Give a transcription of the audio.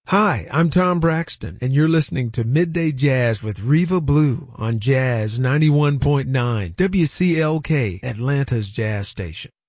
Hi, I'm Tom Braxton, and you're listening to Midday Jazz with Reva Blue on Jazz 91.9 WCLK, Atlanta's Jazz Station.